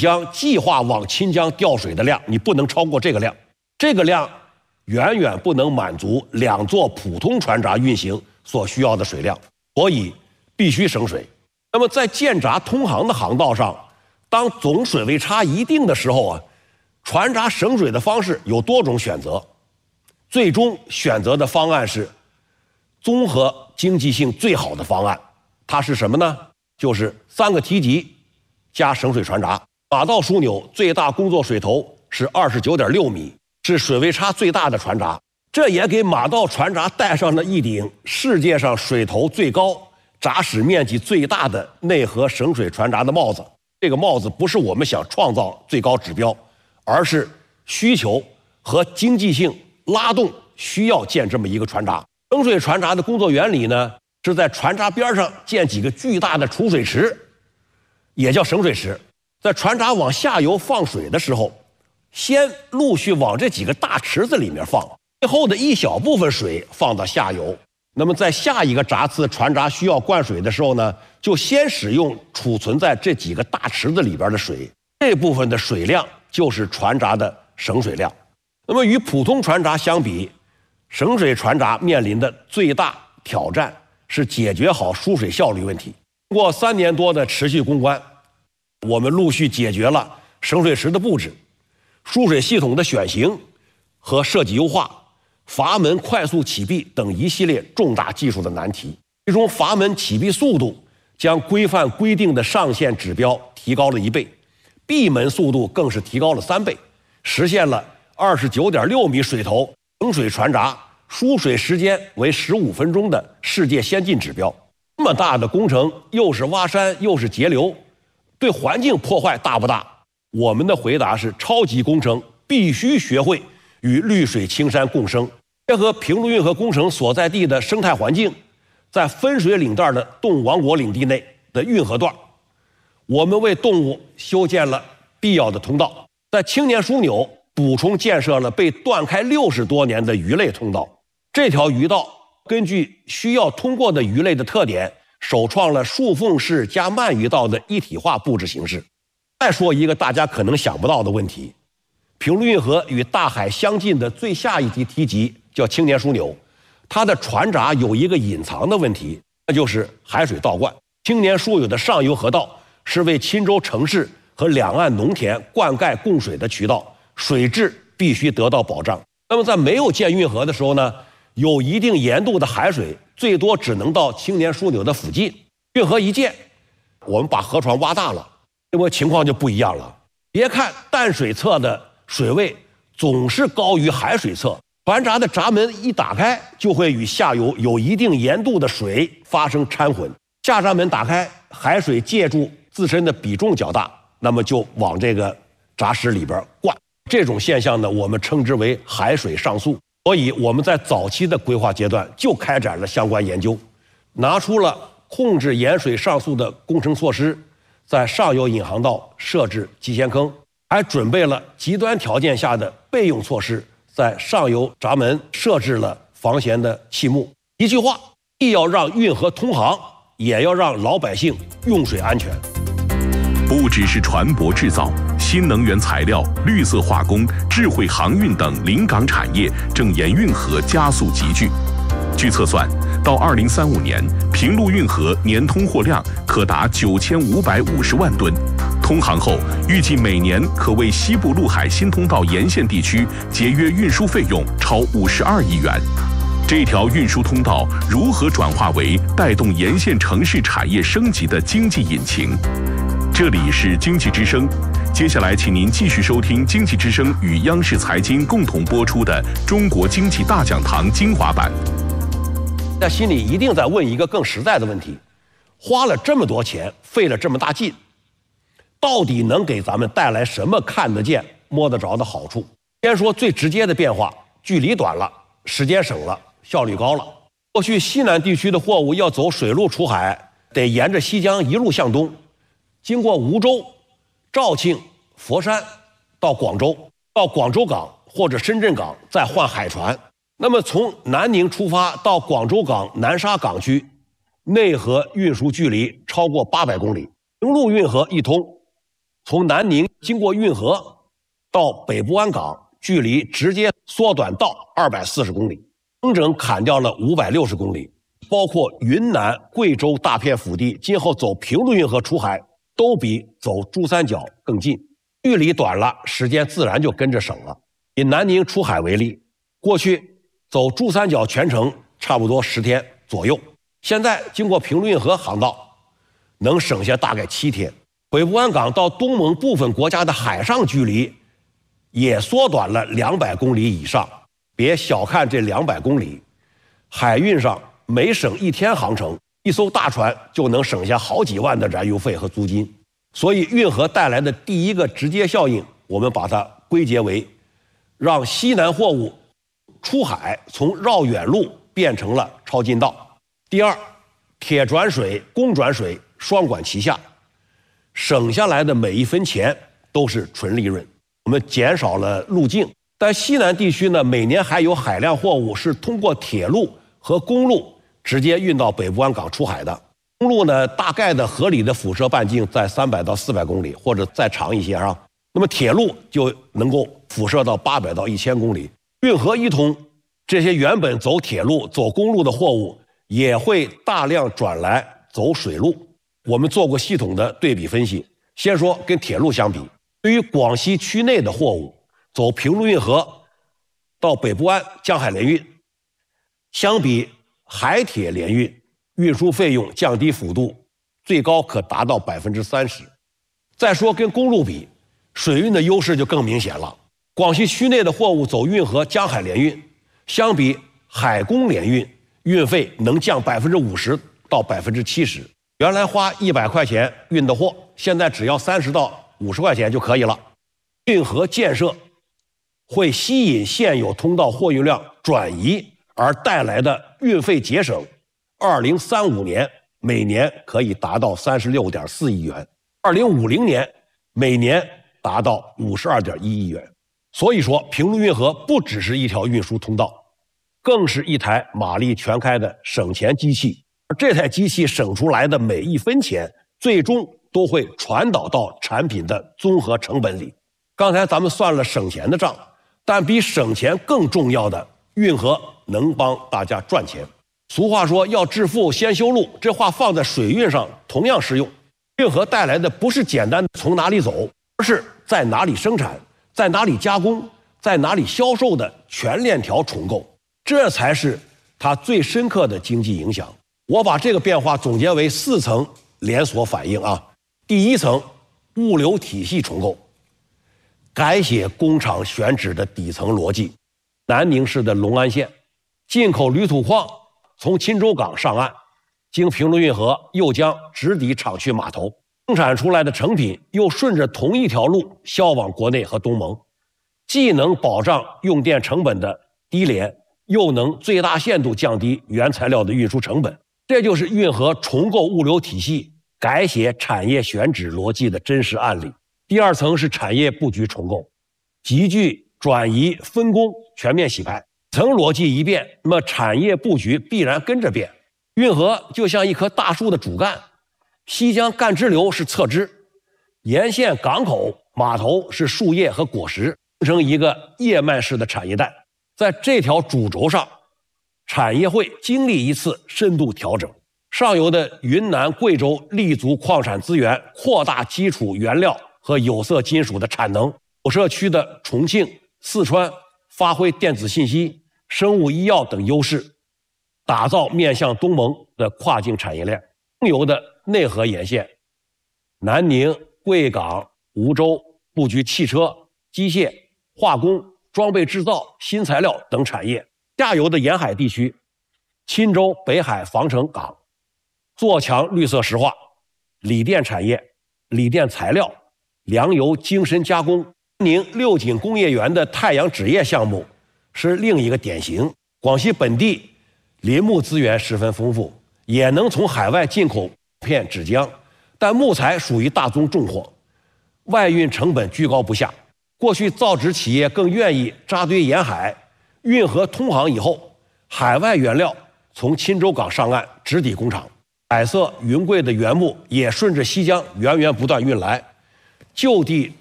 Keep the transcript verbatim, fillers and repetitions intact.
江计划往亲江调水的量，你不能超过这个量，这个量远远不能满足两座普通船闸运行所需要的水量，所以必须省水。那么在建闸通航的航道上，当总水位差一定的时候啊，船闸省水的方式有多种选择，最终选择的方案是综合经济性最好的方案。它是什么呢？就是三个梯级加省水船闸。马道枢纽最大工作水头是 二十九点六米，是水位差最大的船闸，这也给马道船闸戴上了一顶世界上水头最高、闸室面积最大的内河省水船闸的帽子。这个帽子不是我们想创造最高指标，而是需求和经济性拉动需要建这么一个船闸。省水船闸的工作原理呢，是在船闸边上建几个巨大的储水池，也叫省水池。在船闸往下游放水的时候，先陆续往这几个大池子里面放，最后的一小部分水放到下游。那么在下一个闸次船闸需要灌水的时候呢，就先使用储存在这几个大池子里边的水，这部分的水量就是船闸的省水量。那么与普通船闸相比，省水船闸面临的最大挑战是解决好输水效率问题。经过三年多的持续攻关，我们陆续解决了省水池的布置、输水系统的选型和设计优化、阀门快速启闭等一系列重大技术的难题。其中阀门启闭速度将规范规定的上限指标提高了一倍，闭门速度更是提高了三倍，实现了 二十九点六米水头省水船闸输水时间为十五分钟的世界先进指标。这么大的工程，又是挖山又是截流，对环境破坏大不大？我们的回答是：超级工程必须学会与绿水青山共生，结合平陆运河工程所在地的生态环境，在分水岭带的动物王国领地内的运河段，我们为动物修建了必要的通道，在青年枢纽补充建设了被断开六十多年的鱼类通道。这条鱼道根据需要通过的鱼类的特点，首创了树缝式加鳗鱼道的一体化布置形式。再说一个大家可能想不到的问题，平陆运河与大海相近的最下一级梯级叫青年枢纽，它的船闸有一个隐藏的问题，那就是海水倒灌。青年枢纽的上游河道是为钦州城市和两岸农田灌溉供水的渠道，水质必须得到保障。那么在没有建运河的时候呢，有一定盐度的海水最多只能到青年枢纽的附近。运河一建，我们把河床挖大了，那么情况就不一样了。别看淡水侧的水位总是高于海水侧，船闸的闸门一打开，就会与下游有一定盐度的水发生掺混。下闸门打开，海水借助自身的比重较大，那么就往这个闸室里边灌。这种现象呢，我们称之为海水上溯。所以我们在早期的规划阶段就开展了相关研究，拿出了控制盐水上溯的工程措施，在上游引航道设置集贤坑，还准备了极端条件下的备用措施，在上游闸门设置了防咸的气幕。一句话，既要让运河通航，也要让老百姓用水安全。 不只是船舶制造、新能源材料、绿色化工、智慧航运等临港产业正沿运河加速集聚。据测算，到二零三五年，平陆运河年通货量可达九千五百五十万吨。通航后，预计每年可为西部陆海新通道沿线地区节约运输费用超五十二亿元。这条运输通道如何转化为带动沿线城市产业升级的经济引擎？这里是经济之声，接下来请您继续收听经济之声与央视财经共同播出的《中国经济大讲堂》精华版。 在心里一定在问一个更实在的问题：花了这么多钱，费了这么大劲，到底能给咱们带来什么看得见、摸得着的好处？先说最直接的变化，距离短了，时间省了，效率高了。过去西南地区的货物要走水路出海，得沿着西江一路向东，经过梧州、肇庆、佛山到广州，到广州港或者深圳港再换海船。那么从南宁出发到广州港南沙港区，内河运输距离超过八百公里。平陆运河一通， 从南宁经过运河到北部湾港，距离直接缩短到二百四十公里，整整砍掉了五百六十公里。包括云南、贵州大片腹地，今后走平陆运河出海都比走珠三角更近。距离短了，时间自然就跟着省了。以南宁出海为例，过去走珠三角全程差不多十天左右，现在经过平陆运河航道，能省下大概七天。北部湾港到东盟部分国家的海上距离也缩短了两百公里以上。别小看这两百公里，海运上每省一天航程，一艘大船就能省下好几万的燃油费和租金。所以运河带来的第一个直接效应，我们把它归结为让西南货物出海从绕远路变成了超近道。第二，铁转水、公转水双管齐下，省下来的每一分钱都是纯利润。我们减少了路径，但西南地区呢，每年还有海量货物是通过铁路和公路直接运到北部湾港出海的。公路呢，大概的合理的辐射半径在三百到四百公里，或者再长一些啊。那么铁路就能够辐射到八百到一千公里。运河一通，这些原本走铁路、走公路的货物也会大量转来走水路。我们做过系统的对比分析，先说跟铁路相比，对于广西区内的货物，走平陆运河到北部湾江海联运，相比海铁联运，运输费用降低幅度最高可达到百分之三十。再说跟公路比，水运的优势就更明显了。广西区内的货物走运河江海联运，相比海公联运，运费能降百分之五十到百分之七十。原来花一百块钱运的货，现在只要三十到五十块钱就可以了。运河建设会吸引现有通道货运量转移而带来的运费节省，二零三五年每年可以达到三十六点四亿元，二零五零年每年达到五十二点一亿元。所以说，平陆运河不只是一条运输通道，更是一台马力全开的省钱机器。而这台机器省出来的每一分钱，最终都会传导到产品的综合成本里。刚才咱们算了省钱的账，但比省钱更重要的，运河能帮大家赚钱。俗话说要致富先修路，这话放在水运上同样适用。运河带来的不是简单的从哪里走，而是在哪里生产，在哪里加工，在哪里销售的全链条重构，这才是它最深刻的经济影响。我把这个变化总结为四层连锁反应啊。第一层，物流体系重构，改写工厂选址的底层逻辑。南宁市的隆安县进口铝土矿从钦州港上岸，经平陆运河又将直抵厂区码头，生产出来的成品又顺着同一条路销往国内和东盟，既能保障用电成本的低廉，又能最大限度降低原材料的运输成本。这就是运河重构物流体系、改写产业选址逻辑的真实案例。第二层是产业布局重构，集聚、转移、分工全面洗牌。层逻辑一变，那么产业布局必然跟着变。运河就像一棵大树的主干，西江干支流是侧枝，沿线港口、码头是树叶和果实，形成一个叶脉式的产业带。在这条主轴上，产业会经历一次深度调整。上游的云南、贵州立足矿产资源，扩大基础原料和有色金属的产能；辐射区的重庆、四川发挥电子信息、生物医药等优势，打造面向东盟的跨境产业链。中游的内河沿线，南宁、贵港、梧州布局汽车、机械、化工、装备制造、新材料等产业。下游的沿海地区，钦州、北海、防城港做强绿色石化、锂电产业、锂电材料、粮油精深加工。宁六井工业园的太阳纸业项目是另一个典型。广西本地林木资源十分丰富，也能从海外进口片纸浆，但木材属于大宗重货，外运成本居高不下。过去造纸企业更愿意扎堆沿海，运河通航以后，海外原料从钦州港上岸直抵工厂，彩色云贵的原木也顺着西江源源不断运来。 就地